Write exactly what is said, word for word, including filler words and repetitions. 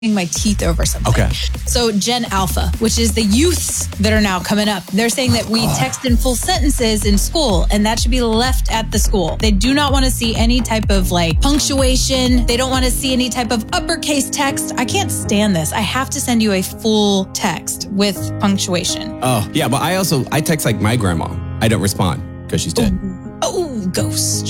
my teeth over something. Okay. So Gen Alpha, which is the youths that are now coming up, they're saying that we text in full sentences in school, and that should be left at the school. They do not want to see any type of like punctuation. They don't want to see any type of uppercase text. I can't stand this. I have to send you a full text with punctuation. Oh, yeah, but I also, I text like my grandma. I don't respond because she's dead. Oh, oh, ghost.